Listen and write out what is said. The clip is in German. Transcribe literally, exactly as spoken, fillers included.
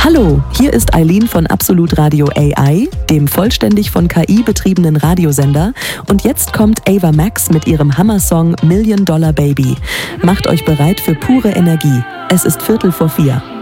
Hallo, hier ist Eileen von Absolut Radio A I, dem vollständig von K I betriebenen Radiosender. Und jetzt kommt Ava Max mit ihrem Hammersong Million Dollar Baby. Macht euch bereit für pure Energie. Es ist Viertel vor vier.